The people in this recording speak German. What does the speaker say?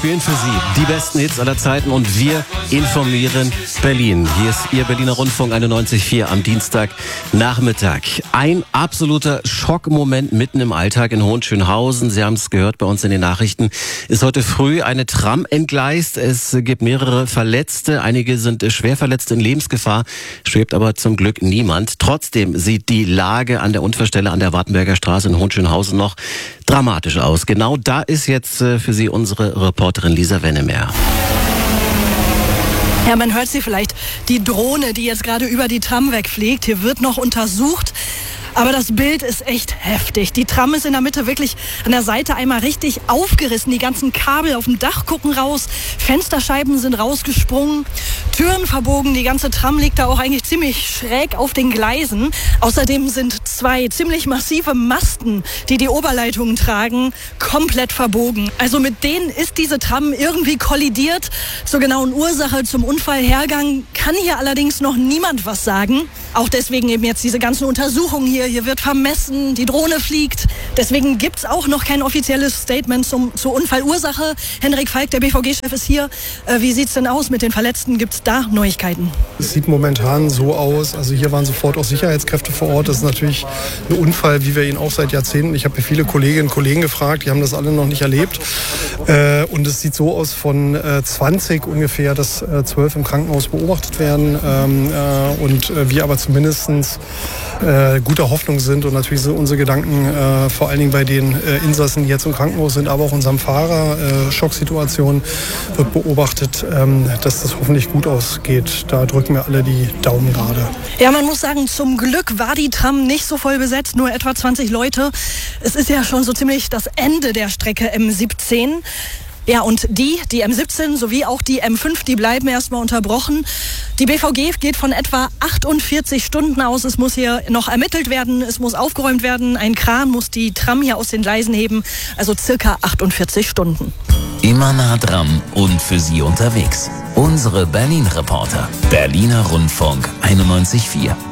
spielen für Sie die besten Hits aller Zeiten und wir informieren Berlin. Hier ist Ihr Berliner Rundfunk 91.4 am Dienstagnachmittag. Ein absoluter Schockmoment mitten im Alltag in Hohenschönhausen. Sie haben es gehört bei uns in den Nachrichten. Ist heute früh eine Tram entgleist. Es gibt mehrere Verletzte. Einige sind schwer verletzt, in Lebensgefahr. Schwebt aber zum Glück niemand. Trotzdem sieht die Lage an der Unfallstelle an der Wartenberger Straße in Hohenschönhausen noch dramatisch aus. Genau da ist jetzt für Sie unsere Reporterin Lisa Wennemer. Ja, man hört sie vielleicht, die Drohne, die jetzt gerade über die Tram wegfliegt. Hier wird noch untersucht. Aber das Bild ist echt heftig. Die Tram ist in der Mitte wirklich an der Seite einmal richtig aufgerissen. Die ganzen Kabel auf dem Dach gucken raus. Fensterscheiben sind rausgesprungen. Türen verbogen. Die ganze Tram liegt da auch eigentlich ziemlich schräg auf den Gleisen. Außerdem sind zwei ziemlich massive Masten, die die Oberleitungen tragen, komplett verbogen. Also mit denen ist diese Tram irgendwie kollidiert. Zur genauen Ursache, zum Unfallhergang kann hier allerdings noch niemand was sagen. Auch deswegen eben jetzt diese ganzen Untersuchungen hier. Hier wird vermessen, die Drohne fliegt. Deswegen gibt's auch noch kein offizielles Statement zur Unfallursache. Henrik Falk, der BVG-Chef, ist hier. Wie sieht's denn aus mit den Verletzten? Gibt's da Neuigkeiten? Es sieht momentan so aus, also hier waren sofort auch Sicherheitskräfte vor Ort. Das ist natürlich ein Unfall, wie wir ihn auch seit Jahrzehnten. Ich habe hier viele Kolleginnen und Kollegen gefragt, die haben das alle noch nicht erlebt. Und es sieht so aus, von 20 ungefähr, dass 12 im Krankenhaus beobachtet werden. Und wir aber zumindest guter Hoffnung sind und natürlich sind unsere Gedanken vor allen Dingen bei den Insassen, die jetzt im Krankenhaus sind, aber auch unserem Fahrer. Schocksituation wird beobachtet, dass das hoffentlich gut ausgeht. Da drücken wir alle die Daumen gerade. Ja, man muss sagen, zum Glück war die Tram nicht so voll besetzt, nur etwa 20 Leute. Es ist ja schon so ziemlich das Ende der Strecke M17. Ja, und die M17 sowie auch die M5, die bleiben erstmal unterbrochen. Die BVG geht von etwa 48 Stunden aus. Es muss hier noch ermittelt werden, es muss aufgeräumt werden. Ein Kran muss die Tram hier aus den Gleisen heben, also circa 48 Stunden. Immer nah dran und für Sie unterwegs. Unsere Berlin-Reporter. Berliner Rundfunk 91.4.